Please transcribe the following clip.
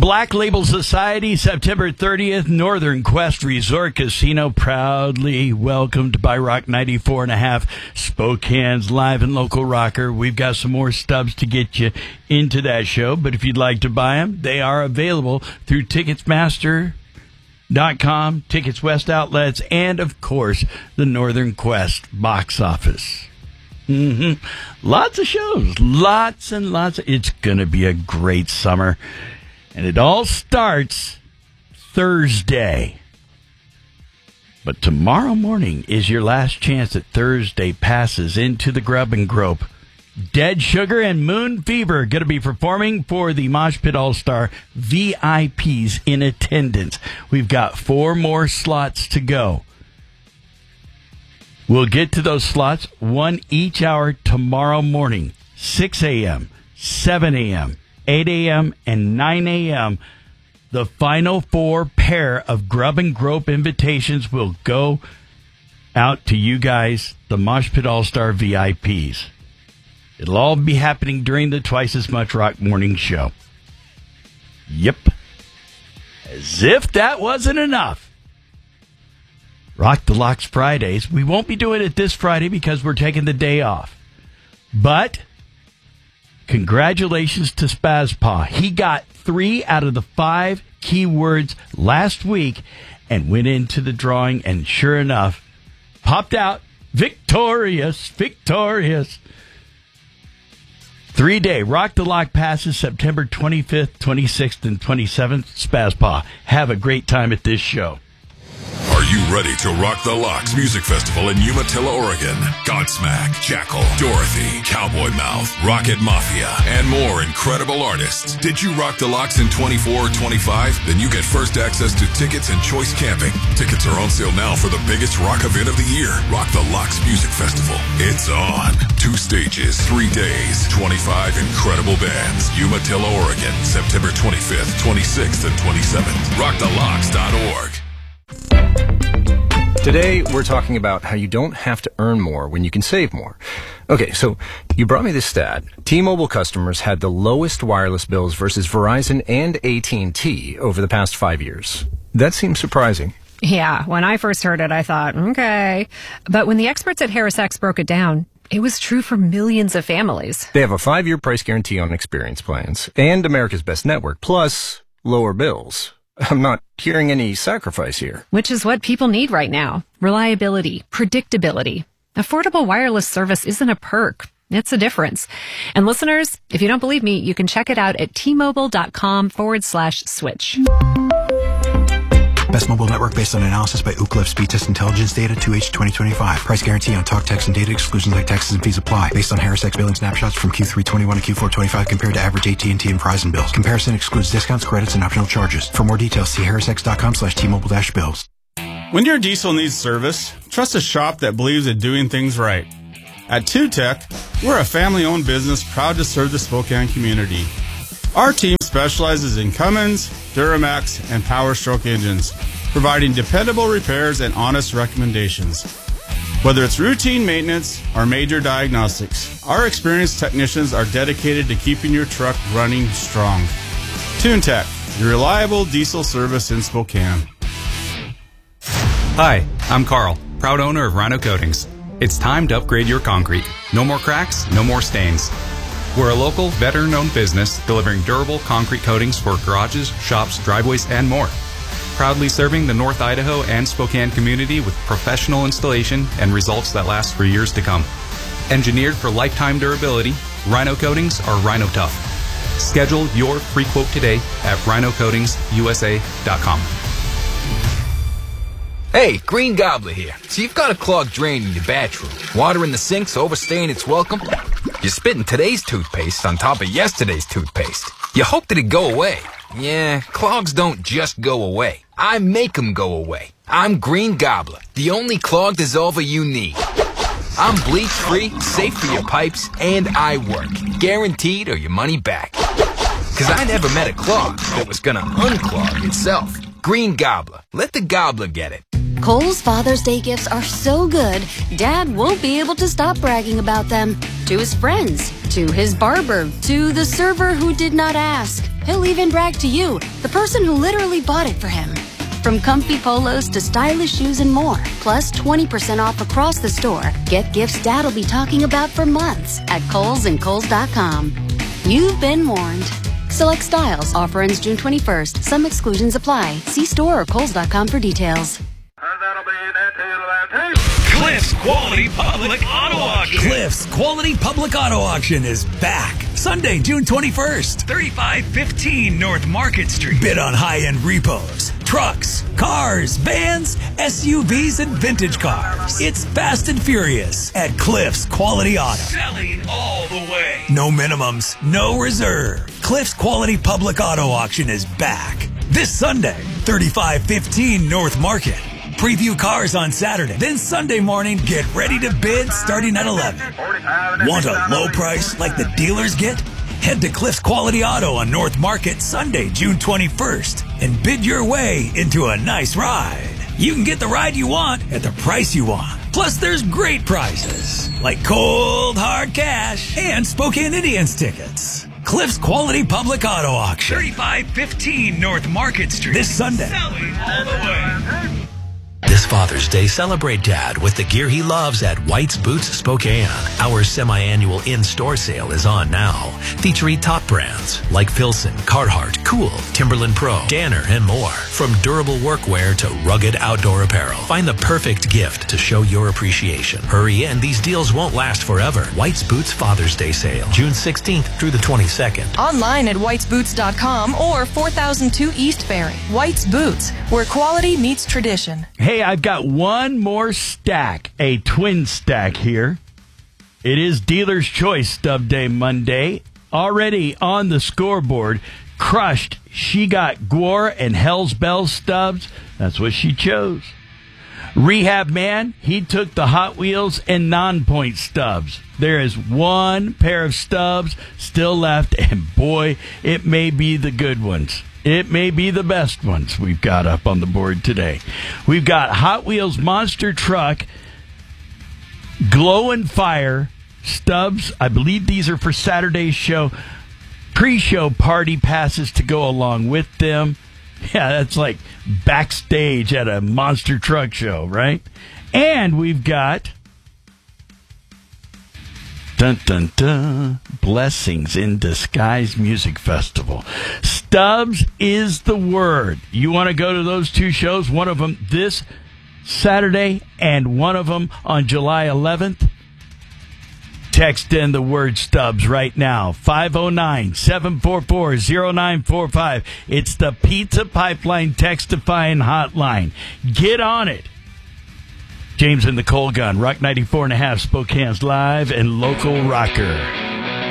Black Label Society, September 30th, Northern Quest Resort Casino, proudly welcomed by Rock 94.5, Spokane's live and local rocker. We've got some more stubs to get you into that show, but if you'd like to buy them, they are available through Ticketsmaster.com, Tickets West outlets, and, of course, the Northern Quest box office. Lots of shows, lots and lots. It's going to be a great summer. And it all starts Thursday. But tomorrow morning is your last chance that Thursday passes into the Grub and Grope. Dead Sugar and Moon Fever going to be performing for the Mosh Pit All-Star VIPs in attendance. We've got 4 more slots to go. We'll get to those slots, 1 each hour tomorrow morning, 6 a.m., 7 a.m., 8 a.m., and 9 a.m. The final 4 pair of Grub and Grope invitations will go out to you guys, the Mosh Pit All-Star VIPs. It'll all be happening during the Twice as Much Rock morning show. Yep. As if that wasn't enough. Rock the Locks Fridays. We won't be doing it this Friday because we're taking the day off. But congratulations to Spazpaw. He got 3 out of the 5 keywords last week and went into the drawing, and sure enough, popped out victorious. 3-day Rock the Lock passes September 25th, 26th, and 27th. Spazpaw. Have a great time at this show. Are you ready to rock the Locks Music Festival in Umatilla, Oregon? Godsmack, Jackal, Dorothy, Cowboy Mouth, Rocket Mafia, and more incredible artists. Did you rock the Locks in 24 or 25? Then you get first access to tickets and choice camping. Tickets are on sale now for the biggest rock event of the year, Rock the Locks Music Festival. It's on. 2 stages, 3 days, 25 incredible bands. Umatilla, Oregon, September 25th, 26th, and 27th. RockTheLocks.org. Today, we're talking about how you don't have to earn more when you can save more. Okay, so you brought me this stat. T-Mobile customers had the lowest wireless bills versus Verizon and AT&T over the past 5 years. That seems surprising. Yeah, when I first heard it, I thought, okay. But when the experts at HarrisX broke it down, it was true for millions of families. They have a 5-year price guarantee on experience plans and America's Best Network, plus lower bills. I'm not hearing any sacrifice here. Which is what people need right now. Reliability, predictability. Affordable wireless service isn't a perk. It's a difference. And listeners, if you don't believe me, you can check it out at tmobile.com/switch. Best mobile network based on analysis by Ookla Speed Test Intelligence Data 2H 2025. Price guarantee on talk, text, and data. Exclusions like taxes and fees apply. Based on HarrisX billing snapshots from Q3 21 to Q4 25 compared to average AT&T and Verizon bills. Comparison excludes discounts, credits, and optional charges. For more details, see harrisx.com/T-Mobile-bills. When your diesel needs service, trust a shop that believes in doing things right. At 2Tech, we're a family-owned business proud to serve the Spokane community. Our team specializes in Cummins, Duramax, and Power Stroke engines, providing dependable repairs and honest recommendations. Whether it's routine maintenance or major diagnostics, our experienced technicians are dedicated to keeping your truck running strong. TuneTech, your reliable diesel service in Spokane. Hi, I'm Carl, proud owner of Rhino Coatings. It's time to upgrade your concrete. No more cracks, no more stains. We're a local, veteran-owned business delivering durable concrete coatings for garages, shops, driveways, and more. Proudly serving the North Idaho and Spokane community with professional installation and results that last for years to come. Engineered for lifetime durability, Rhino Coatings are Rhino Tough. Schedule your free quote today at rhinocoatingsusa.com. Hey, Green Gobbler here. So you've got a clogged drain in your bathroom. Water in the sink's overstaying its welcome. You're spitting today's toothpaste on top of yesterday's toothpaste. You hope that it'd go away. Yeah, clogs don't just go away. I make them go away. I'm Green Gobbler, the only clog dissolver you need. I'm bleach-free, safe for your pipes, and I work. Guaranteed or your money back. 'Cause I never met a clog that was gonna unclog itself. Green Gobbler. Let the gobbler get it. Kohl's Father's Day gifts are so good, Dad won't be able to stop bragging about them. To his friends, to his barber, to the server who did not ask. He'll even brag to you, the person who literally bought it for him. From comfy polos to stylish shoes and more, plus 20% off across the store. Get gifts Dad'll be talking about for months at Kohl's and Kohl's.com. You've been warned. Select styles. Offer ends June 21st. Some exclusions apply. See store or Kohl's.com for details. Cliff's Quality Public Auto Auction. Cliff's Quality Public Auto Auction is back. Sunday, June 21st. 3515 North Market Street. Bid on high-end repos, trucks, cars, vans, SUVs, and vintage cars. It's fast and furious at Cliff's Quality Auto. Selling all the way. No minimums, no reserve. Cliff's Quality Public Auto Auction is back. This Sunday, 3515 North Market. Preview cars on Saturday. Then Sunday morning, get ready to bid starting at 11. Want a low price like the dealers get? Head to Cliff's Quality Auto on North Market Sunday, June 21st, and bid your way into a nice ride. You can get the ride you want at the price you want. Plus, there's great prizes like cold, hard cash and Spokane Indians tickets. Cliff's Quality Public Auto Auction. 3515 North Market Street. This Sunday. Selling all the way. This Father's Day, celebrate Dad with the gear he loves at White's Boots Spokane. Our semi-annual in-store sale is on now, featuring top brands like Filson, Carhartt, Cool, Timberland Pro, Danner, and more. From durable workwear to rugged outdoor apparel, find the perfect gift to show your appreciation. Hurry in, these deals won't last forever. White's Boots Father's Day sale, June 16th through the 22nd. Online at whitesboots.com or 4002 East Ferry. White's Boots, where quality meets tradition. Hey, I've got one more stack, a twin stack here. It is Dealer's Choice Stub Day Monday. Already on the scoreboard, Crushed. She got Gore and Hell's Bells stubs. That's what she chose. Rehab Man, he took the Hot Wheels and Non-Point stubs. There is one pair of stubs still left, and boy, it may be the good ones. It may be the best ones we've got up on the board today. We've got Hot Wheels Monster Truck, Glow and Fire stubs. I believe these are for Saturday's show. Pre-show party passes to go along with them. Yeah, that's like backstage at a monster truck show, right? And we've got dun dun dun, Blessings in Disguise Music Festival. Stubs is the word. You want to go to those two shows, one of them this Saturday and one of them on July 11th? Text in the word Stubs right now, 509-744-0945. It's the Pizza Pipeline Textifying Hotline. Get on it. James and the Coal Gun, Rock 94.5, Spokane's live and local rocker.